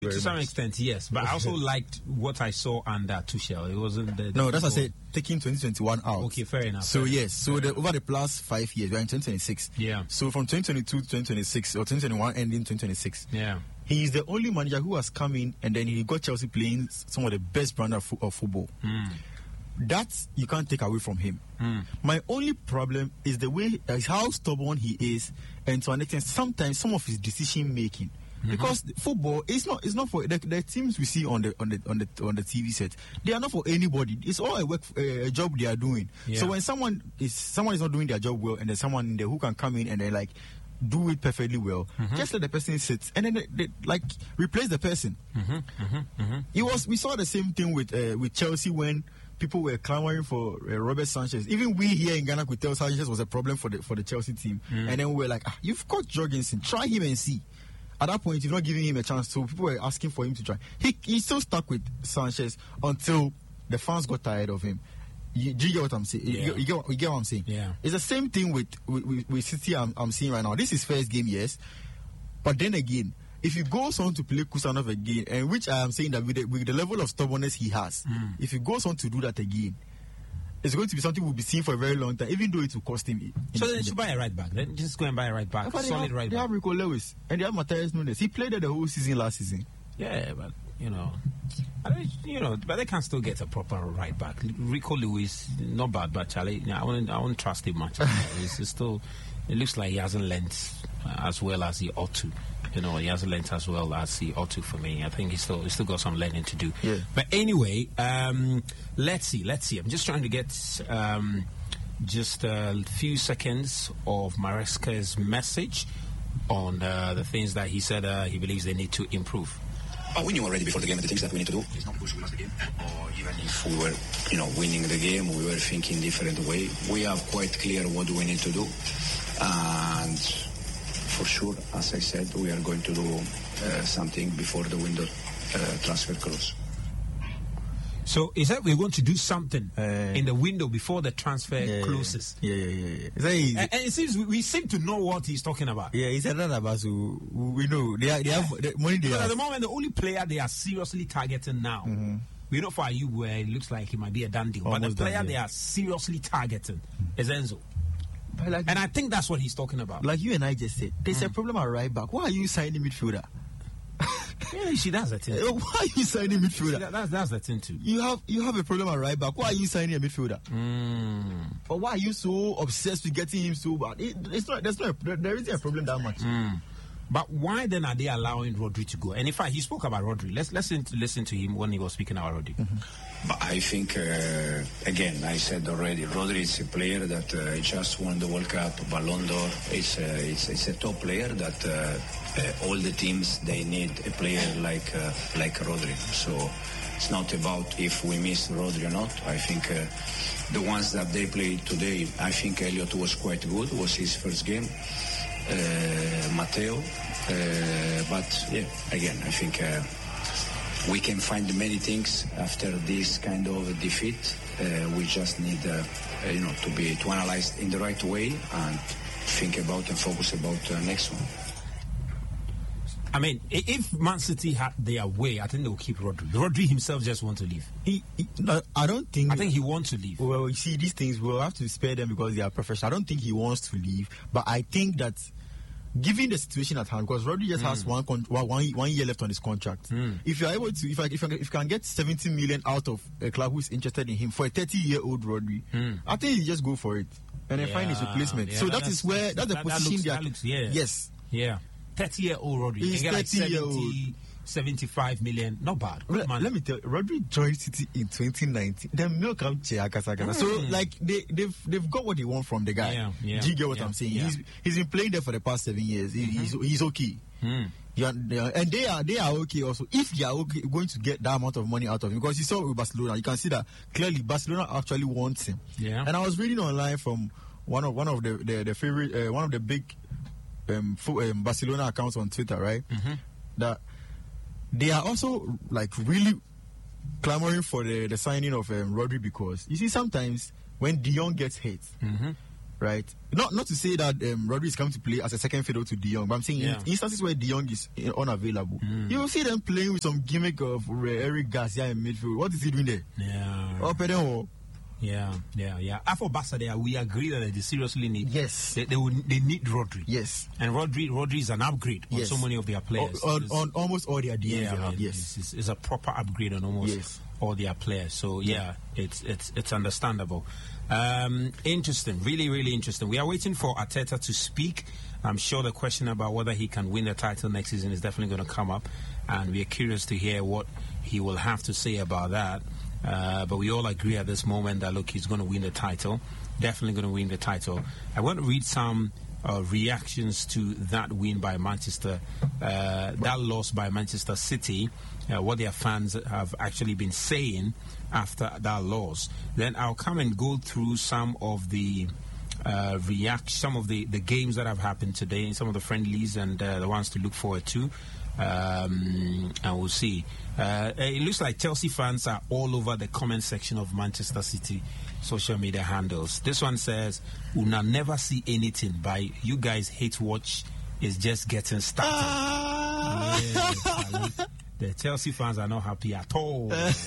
To some extent, yes. But I also liked what I saw under Tuchel. It wasn't the... No, that's what I said, taking 2021 out. Okay, fair enough. So, yes. So, over the past 5 years, we're in 2026. Yeah. So, from 2022 to 2026, or 2021 ending 2026. Yeah. He is the only manager who has come in and then he got Chelsea playing some of the best brand of football. That you can't take away from him. My only problem is the way, how stubborn he is, and to an extent, sometimes some of his decision making. Because football is not for the teams we see on the TV set. They are not for anybody. It's all a job they are doing. Yeah. So when someone is not doing their job well, and there's someone in there who can come in and then like do it perfectly well, just let the person sit and then they like replace the person. We saw the same thing with Chelsea when people were clamoring for Robert Sanchez. Even we here in Ghana could tell Sanchez was a problem for the Chelsea team, and then we were like, you've got Jorgensen, try him and see. At that point, you're not giving him a chance, so people were asking for him to try. He still stuck with Sanchez until the fans got tired of him. Do you get what I'm saying? Yeah. You get what I'm saying? Yeah. It's the same thing with City I'm seeing right now. This is first game, yes. But then again, if he goes on to play Kusanov again, and which I am saying that with the level of stubbornness he has, if he goes on to do that again, it's going to be something we'll be seeing for a very long time, even though it will cost him. So then they should buy a right back. Then just go and buy a right back. Solid right back. They have Rico Lewis and they have Matthias Nunes. He played there the whole season last season. Yeah, but but they can still get a proper right back. Rico Lewis, not bad, but Charlie, I won't trust him much. It's still, it looks like he hasn't learnt as well as he ought to. He hasn't learnt as well as he ought to for me. I think he's still got some learning to do. Yeah. But anyway, let's see. I'm just trying to get just a few seconds of Maresca's message on the things that he said he believes they need to improve. We knew already before the game the things that we need to do. It's not because we lost the game, or even if we were, winning the game, we were thinking different way. We are quite clear what we need to do, and for sure, as I said, we are going to do something before the window transfer close. So is that we're going to do something in the window before the transfer closes? Yeah. And it seems we seem to know what he's talking about. Yeah, he said that about we know they have the money. At the moment, the only player they are seriously targeting now, we know for you where it looks like he might be a done deal, but the player they are seriously targeting is Enzo. And I think that's what he's talking about. Like you and I just said, there's a problem at right back. Why are you signing midfielder? Yeah, she does that thing. Why are you signing midfielder? That's the thing too. You have a problem at right back. Why are you signing a midfielder? Or why are you so obsessed with getting him so bad? There isn't a problem that much. But why then are they allowing Rodri to go? And in fact, he spoke about Rodri. Let's listen to him when he was speaking about Rodri. But I think, again, I said already, Rodri is a player that just won the World Cup, Ballon d'Or. It's a top player that all the teams, they need a player like Rodri. So it's not about if we miss Rodri or not. I think the ones that they played today, I think Elliot was quite good. It was his first game. Matteo. But, yeah, again, I think... we can find many things after this kind of defeat. We just need, to analyze in the right way and think about and focus about the next one. I mean, if Man City had their way, I think they'll keep Rodri. Rodri himself just wants to leave. I think he wants to leave. Well, you see, these things we'll have to spare them because they are professional. I don't think he wants to leave, but I think that. Given the situation at hand, because Rodri just has one year left on his contract. If you are able to, if you can get 70 million out of a club who is interested in him for a 30-year-old Rodri, I think you just go for it and then find his replacement. So that's the position they are. Yes. Yeah. 30-year-old Rodri. He's 30-year-old. 75 million, not bad. Let me tell you, Rodri joined City in 2019. Then milk out So like they've got what they want from the guy. Do you get what I'm saying? Yeah. He's been playing there for the past 7 years. He's okay. And they are okay also. If they are okay, going to get that amount of money out of him, because you saw with Barcelona, you can see that clearly Barcelona actually wants him. Yeah. And I was reading online from one of the favorite one of the big Barcelona accounts on Twitter, right? That they are also like really clamoring for the signing of Rodri, because you see sometimes when De Jong gets hit, right? Not to say that Rodri is coming to play as a second fiddle to De Jong, but I'm saying in instances where De Jong is unavailable, you will see them playing with some gimmick of Eric Garcia in midfield. What is he doing there? Yeah. For Barca, we agree that they seriously need. Yes. They need Rodri. Yes. And Rodri is an upgrade on so many of their players. On almost all their DMs. Yes. It's a proper upgrade on almost all their players. So it's understandable. Interesting. Really, really interesting. We are waiting for Arteta to speak. I'm sure the question about whether he can win the title next season is definitely going to come up, and we are curious to hear what he will have to say about that. But we all agree at this moment that, look, he's going to win the title. Definitely going to win the title. I want to read some reactions to that win by Manchester, that loss by Manchester City, what their fans have actually been saying after that loss. Then I'll come and go through some of the some of the games that have happened today, and some of the friendlies and the ones to look forward to. And we'll see. It looks like Chelsea fans are all over the comment section of Manchester City social media handles. This one says, "Una never see anything by you guys. Hate watch is just getting started." The Chelsea fans are not happy at all.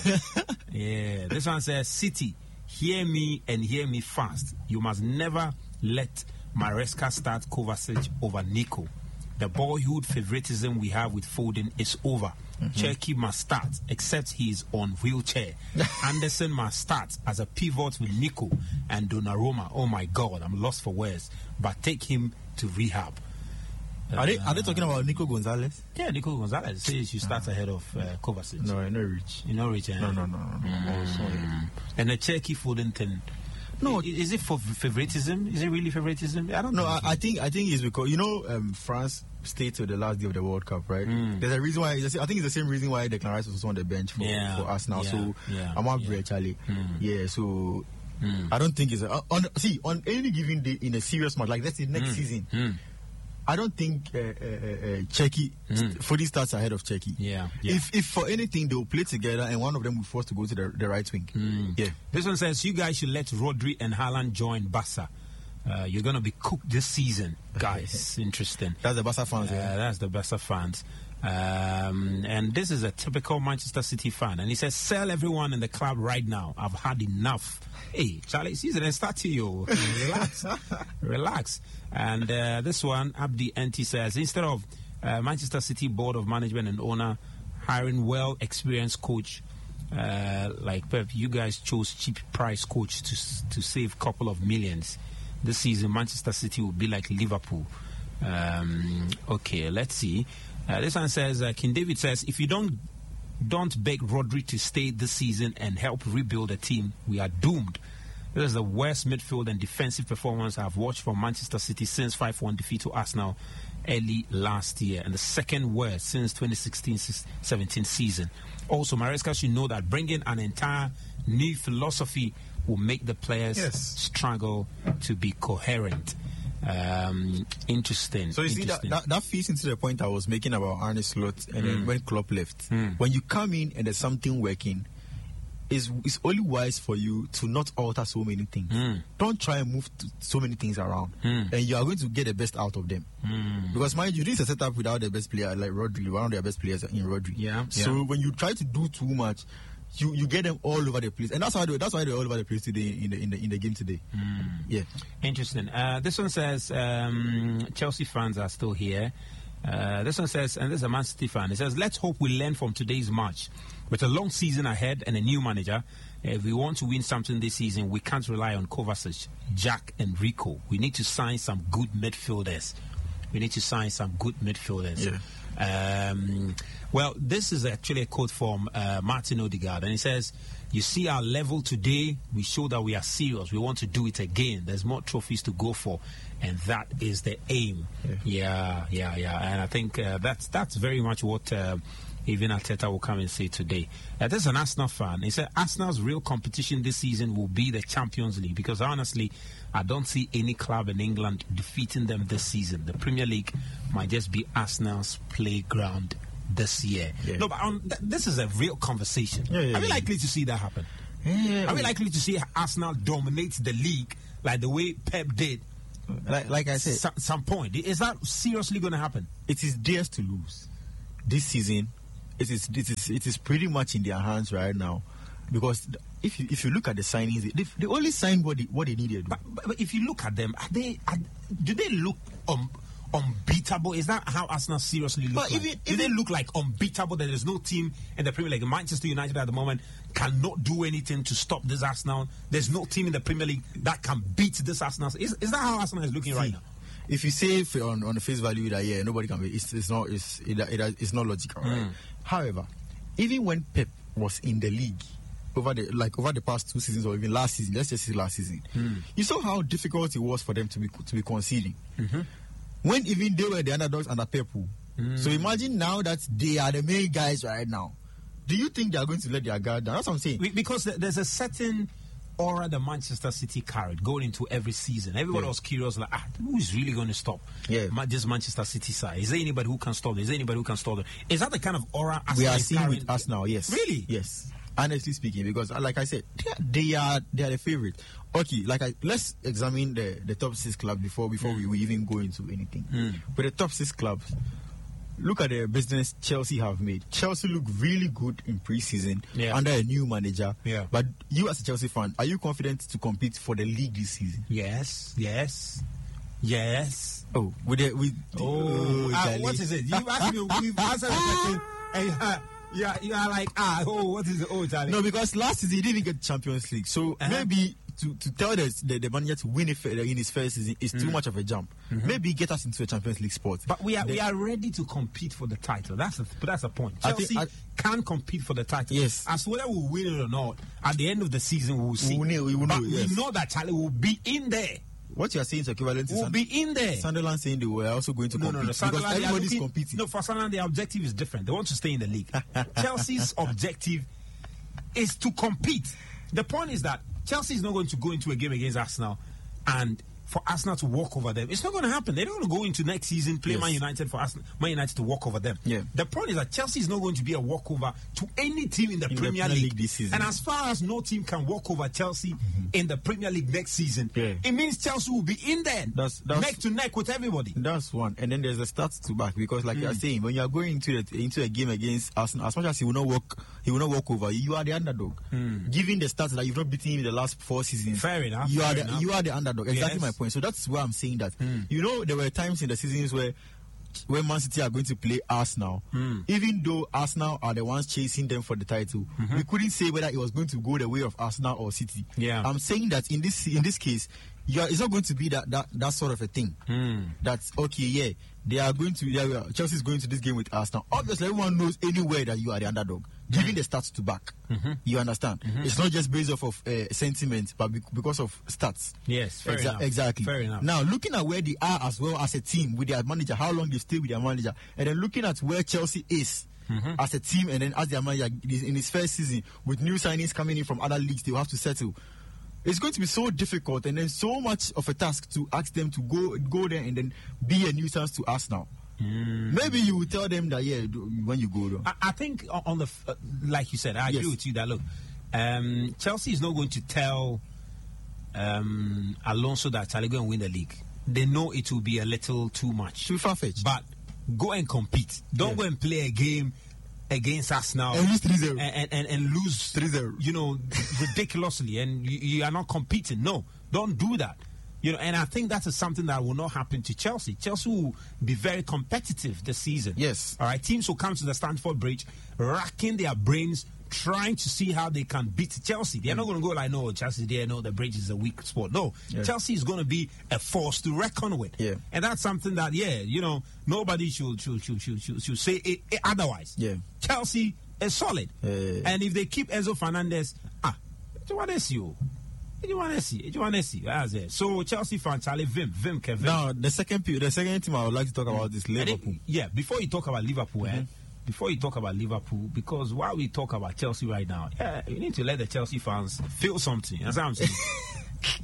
This one says, "City, hear me and hear me fast. You must never let Maresca start Kovacic over Nico. The boyhood favoritism we have with Foden is over. Cherki must start, except he is on wheelchair. Anderson must start as a pivot with Nico and Donnarumma. Oh my God, I'm lost for words. But take him to rehab." Are they talking about Nico Gonzalez? Yeah, Nico Gonzalez says you start ahead of Kovacic. No, you're not rich. You're not rich. No. And the Cherki Foden thing. No, is it for favoritism? Is it really favoritism? I don't know. No, I think it's because France stayed to the last day of the World Cup, right? There's a reason why. I think it's the same reason why Declan Rice was on the bench for us now. I'm up there, Charlie. So I don't think it's on any given day in a serious match like let's say next season. I don't think Cherki Foden starts ahead of Cherki. If for anything they will play together and one of them will be forced to go to the right wing. This one says you guys should let Rodri and Haaland join Barca. You're going to be cooked this season, guys. Interesting. That's the Barca fans. That's the Barca fans. And this is a typical Manchester City fan. And he says, sell everyone in the club right now. I've had enough. Hey, Charlie, season and start to you. Relax. And this one, Abdi Enti says, instead of Manchester City Board of Management and owner hiring well-experienced coach like Pep, you guys chose cheap price coach to save a couple of millions. This season, Manchester City will be like Liverpool. Okay, let's see. This one says, King David says, if you don't beg Rodri to stay this season and help rebuild the team, we are doomed. This is the worst midfield and defensive performance I've watched from Manchester City since 5-1 defeat to Arsenal early last year, and the second worst since 2016-17 season. Also, Maresca should know that bringing an entire new philosophy will make the players struggle to be coherent. Interesting. So you see that feeds into the point I was making about Arne Slot and then when Klopp left. When you come in and there's something working, it's only wise for you to not alter so many things. Don't try and move so many things around, and you are going to get the best out of them. Because mind you, this is a setup without the best player like Rodri, one of their best players in Rodri. So when you try to do too much, you get them all over the place, and that's why they're all over the place today in the game today. Interesting. This one says Chelsea fans are still here. This one says, and this is a Man City fan, it says, let's hope we learn from today's match. With a long season ahead and a new manager, if we want to win something this season, we can't rely on Kovacic, Jack and Rico. We need to sign some good midfielders. Well, this is actually a quote from Martin Odegaard, and he says, you see our level today, we show that we are serious. We want to do it again. There's more trophies to go for, and that is the aim. Yeah. And I think that's very much what even Arteta will come and say today. There's an Arsenal fan. He said Arsenal's real competition this season will be the Champions League, because honestly, I don't see any club in England defeating them this season. The Premier League might just be Arsenal's playground this year. No, but this is a real conversation. Are we likely to see that happen? Are we likely to see Arsenal dominate the league like the way Pep did like I said, some point. Is that seriously going to happen? It is theirs to lose this season. It is pretty much in their hands right now, because if you look at the signings, they only signed what they needed. But if you look at them, do they look unbeatable? Is that how Arsenal seriously look? Do they look like unbeatable? That there's no team in the Premier League. Manchester United at the moment cannot do anything to stop this Arsenal. There's no team in the Premier League that can beat this Arsenal. Is that how Arsenal is looking right now? If you say on the face value that nobody can be, it's not logical, right? However, even when Pep was in the league over the past 2 seasons, or even last season, let's just say last season, you saw how difficult it was for them to be conceding. When even they were the underdogs under Pep. So imagine now that they are the main guys right now. Do you think they are going to let their guard down? That's what I'm saying. Because there's a certain aura that Manchester City carried going into every season. Everybody was curious, like, who is really going to stop this Manchester City side? Is there anybody who can stop them? Is there anybody who can stop them? Is that the kind of aura we are seeing with us now? Yes. Really? Yes. Honestly speaking, because like I said, they are the favorite. Okay, let's examine the top 6 clubs before we even go into anything. But the top 6 clubs, look at the business Chelsea have made. Chelsea look really good in pre-season under a new manager. Yeah. But you as a Chelsea fan, are you confident to compete for the league this season? Yes. Oh, what is it? You asked me. We've answered the question. You are like, what is it? Oh, Charlie. No, because last season he didn't get Champions League, so maybe to tell the manager to win in his first season is too much of a jump. Maybe get us into a Champions League spot. But we are ready to compete for the title. That's a point. Chelsea can compete for the title. Yes. As whether we win it or not, at the end of the season we will see. We will know. We know that Charlie will be in there. What you are saying is equivalent to will be in there. Sunderland saying they were also going to compete. No, because everybody's competing. No, for Sunderland, their objective is different. They want to stay in the league. Chelsea's objective is to compete. The point is that Chelsea is not going to go into a game against Arsenal and for Arsenal to walk over them. It's not going to happen. They're not going to go into next season, play Man United for Arsenal, Man United to walk over them. Yeah. The point is that Chelsea is not going to be a walkover to any team in the Premier League this season. And as far as no team can walk over Chelsea in the Premier League next season, it means Chelsea will be in there, neck to neck with everybody. That's one. And then there's the stats to back, because like you are saying, when you are going into a game against Arsenal, as much as he will not walk over, you are the underdog. Given the stats that you've not beaten him in the last 4 seasons, fair enough. You are the underdog. Exactly my point. So that's why I'm saying that. There were times in the seasons where Man City are going to play Arsenal, even though Arsenal are the ones chasing them for the title, we couldn't say whether it was going to go the way of Arsenal or City. I'm saying that in this case, it's not going to be that sort of a thing. That's okay. They are going to. Chelsea is going to this game with Arsenal. Obviously, everyone knows anywhere that you are the underdog, giving the stats to back. You understand? It's not just based off of sentiment, but because of stats. Yes, fair enough. Exactly. Fair enough. Now, looking at where they are as well as a team with their manager, how long they stay with their manager, and then looking at where Chelsea is as a team, and then as their manager in his first season with new signings coming in from other leagues, they will have to settle. It's going to be so difficult and then so much of a task to ask them to go there and then be a nuisance to us now. Maybe you will tell them that when you go though. I think on the like you said, I agree with you that look, Chelsea is not going to tell Alonso that Charlie go and win the league. They know it will be a little too much, too far-fetched. But go and compete. Don't go and play a game against us now and lose 3-0 and lose 3-0 ridiculously, and you are not competing. No, don't do that. And I think that is something that will not happen to Chelsea. Chelsea will be very competitive this season. Yes. All right. Teams will come to the Stamford Bridge, racking their brains, trying to see how they can beat Chelsea. They're not going to go like, no, Chelsea there, no, the bridge is a weak spot. No, Chelsea is going to be a force to reckon with. Yeah. And that's something that, nobody should say it otherwise. Yeah. Chelsea is solid. And if they keep Enzo Fernandez, you want to see. So Chelsea fan, Charlie, Vim, Kevin. Now, the second team I would like to talk about is Liverpool. Before you talk about Liverpool, because while we talk about Chelsea right now, you need to let the Chelsea fans feel something. That's what I'm saying.